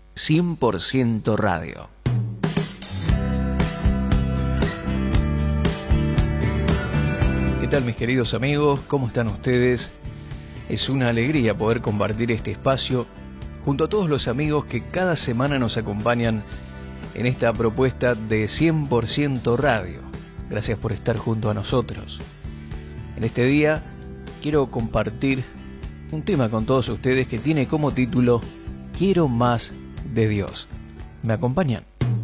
100% Radio. ¿Qué tal, mis queridos amigos? ¿Cómo están ustedes? Es una alegría poder compartir este espacio junto a todos los amigos que cada semana nos acompañan en esta propuesta de 100% Radio. Gracias por estar junto a nosotros. En este día quiero compartir un tema con todos ustedes que tiene como título Quiero más de Dios. ¿Me acompañan?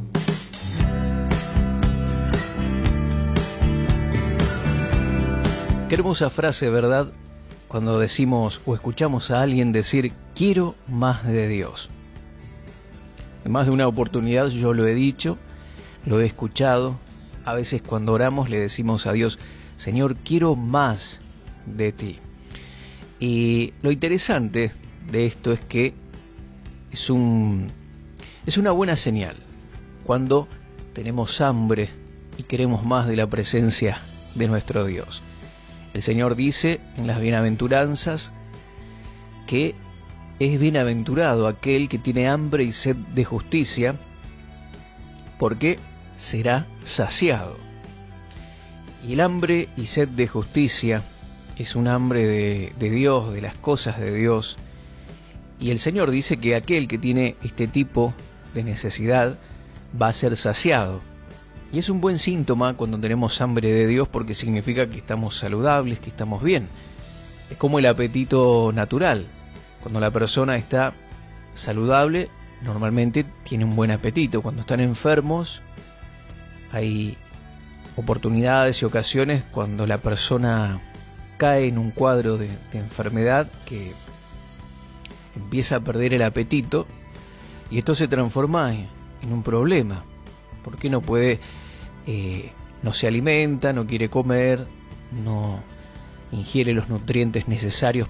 Qué hermosa frase, ¿verdad? Cuando decimos o escuchamos a alguien decir quiero más de Dios. En más de una oportunidad yo lo he dicho, lo he escuchado. A veces cuando oramos le decimos a Dios, Señor, quiero más de ti. Y lo interesante de esto es que es una buena señal cuando tenemos hambre y queremos más de la presencia de nuestro Dios. El Señor dice en las bienaventuranzas que es bienaventurado aquel que tiene hambre y sed de justicia, porque será saciado. Y el hambre y sed de justicia es un hambre de Dios, de las cosas de Dios. Y el Señor dice que aquel que tiene este tipo de necesidad va a ser saciado. Y es un buen síntoma cuando tenemos hambre de Dios, porque significa que estamos saludables, que estamos bien. Es como el apetito natural. Cuando la persona está saludable, normalmente tiene un buen apetito. Cuando están enfermos, hay oportunidades y ocasiones cuando la persona cae en un cuadro de enfermedad que empieza a perder el apetito y esto se transforma en un problema. ¿Por qué no puede, no se alimenta, no quiere comer, no ingiere los nutrientes necesarios